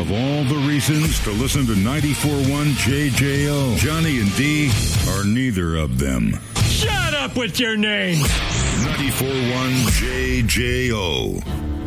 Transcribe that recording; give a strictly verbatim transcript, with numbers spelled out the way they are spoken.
Of all the reasons to listen to ninety-four point one J J O, Johnny and D are neither of them. Shut up with your name! ninety-four point one J J O.